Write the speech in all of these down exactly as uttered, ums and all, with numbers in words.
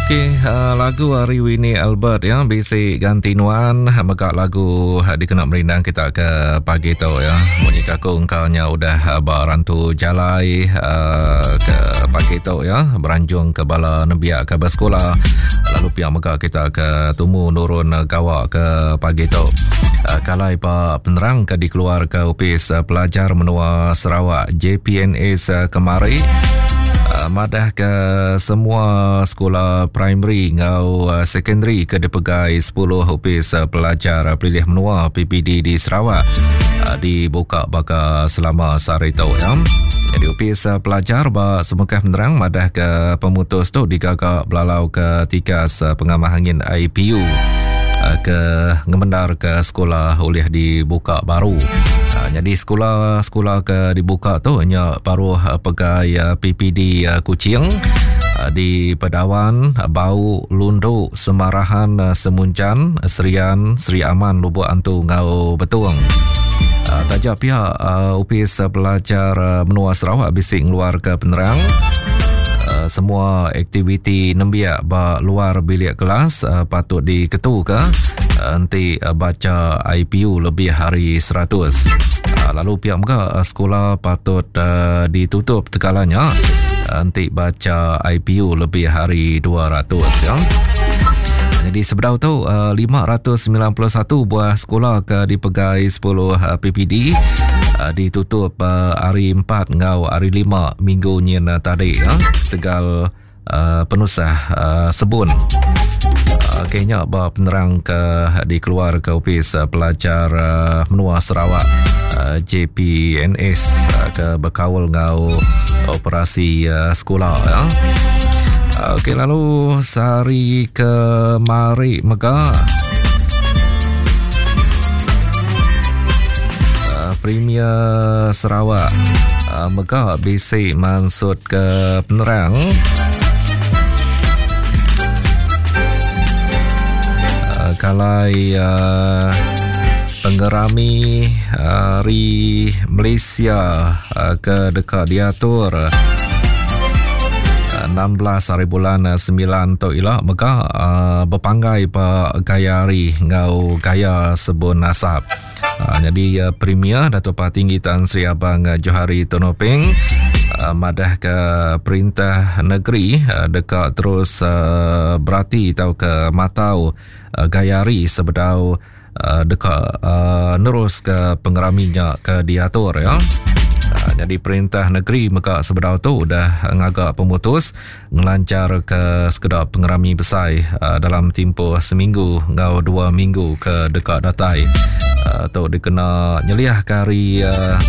Okey, uh, lagu hari Winnie Albert ya, basic ganti nuan, maka lagu uh, dikenal merindang kita ke pagi tu ya. Bunyi kakung kaunya udah uh, berantu jalai uh, ke pagi tu ya, beranjung ke bala nebiak ke bersekolah. Lalu pihak maka kita ke tumu nurun uh, gawa ke pagi tu. Uh, kalai pa penerang ke dikeluar ke opis uh, pelajar menua Sarawak J P N S uh, kemari. Uh, madah ke semua sekolah primary ngau uh, secondary ke dipegai sepuluh opis uh, pelajar uh, pilih menua P P D di Sarawak uh, dibuka baka selama sehari tu ya. Jadi opis uh, pelajar ba semekah menerang madah ke pemutus tu digagak belalau ke tikas uh, pengamah angin I P U uh, ke ngemendar ke sekolah oleh dibuka baru. Uh, jadi sekolah-sekolah ke dibuka tu hanya baru uh, pegai uh, P P D uh, Kuching uh, di Pedawan, uh, Bau, Lundu, Semarahan, uh, Semuncan, Serian, Seri Aman, Lubuk Antu, Ngau Betuang. Uh, tajak pihak uh, opis uh, pelajar uh, menua Sarawak bisik keluar ke penerang. Uh, semua aktiviti nembiak ba luar bilik kelas uh, patut diketu ke uh, nanti uh, baca I P U lebih hari seratus. Uh, lalu pihak muka uh, sekolah patut uh, ditutup tegalanya uh, nanti baca I P U lebih hari dua ratus ya. Jadi sebedau tu uh, lima ratus sembilan puluh satu buah sekolah ke dipegai sepuluh uh, P P D uh, ditutup uh, hari empat ngau hari lima minggu nyen uh, tadi ya. Tegal uh, penusah uh, Sebun. Uh, kayaknya bah penerang ke dikeluar ke opis uh, pelajar uh, menua Sarawak uh, J P N S uh, ke berkawal ngau operasi uh, sekolah ya. Okey, lalu sehari ke mari mega uh, Premier Sarawak uh, mega basic mansud ke penerang uh, kalai uh, penggerami hari Malaysia uh, ke dekat diatur enam belas hari bulan sembilan tu ialah maka uh, berpanggai pa gaya hari ngau gaya sebun nasab. Uh, jadi uh, Premier Datuk Patinggi Tan Sri Abang uh, Johari Tonopeng uh, madah ke perintah negeri uh, dekat terus uh, berarti tau ke matau uh, gaya hari sebedau uh, dekat uh, nerus ke pengeraminya ke diatur ya. Uh, jadi perintah negeri maka sebedau tu dah ngagak pemutus ngelancar ke sekedar pengerami besar uh, dalam tempoh seminggu ngau dua minggu ke dekat datai uh, tu dikena nyeliah kari uh,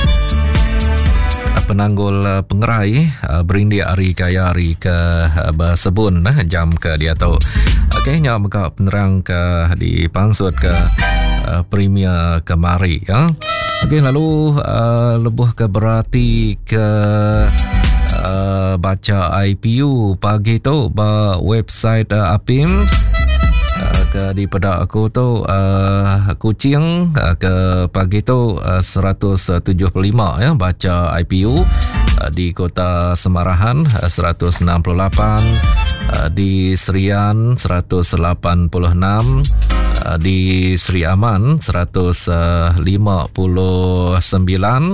penanggul uh, pengerai uh, berindik hari kaya hari ke uh, bersebun uh, jam ke dia tu. Okey, nya maka penerang ke dipansut ke uh, Premier kemari ya. Okey, lalu uh, lebuh ke berarti ke uh, baca I P U pagi tu ba website uh, A P I M S uh, ke di pedak aku tu uh, Kuching uh, ke pagi tu uh, seratus tujuh puluh lima ya baca I P U uh, di Kota Semarahan uh, seratus enam puluh lapan uh, di Serian seratus lapan puluh enam di Seri Aman seratus lima puluh sembilan,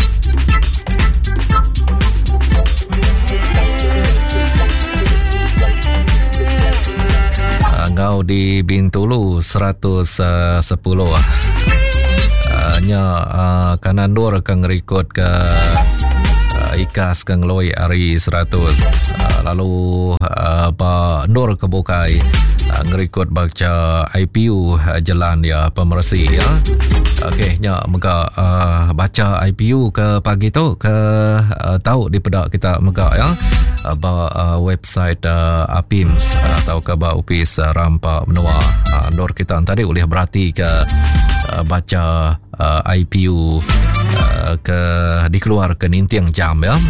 ngau di Bintulu seratus sepuluh. Nya kanan dur kang rekod ke ikas kang loi hari seratus. Lalu ba nur ke Bokai ngerikut baca I P U jalan ya pemersi ya. Okey, nya mega uh, baca I P U ke pagi tu ke uh, tahu di pedak kita mega ya uh, ba uh, website uh, A P I M S uh, atau ke ba opis uh, Rampa Menua uh, ndor kita tadi boleh berarti ke uh, baca uh, I P U uh, ke dikeluar ke nintiang jam ya.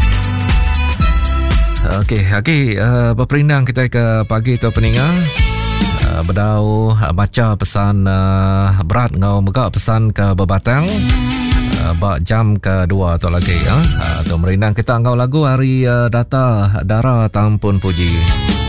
Okey, okey, uh, berperindang kita ke pagi tu peninga. Uh, bedau uh, baca pesan uh, berat ngau mega pesan ke bebatang. Uh, bak jam ke dua tu lagi ya. Uh, tu merindang kita ngau lagu hari uh, data darah tampun puji.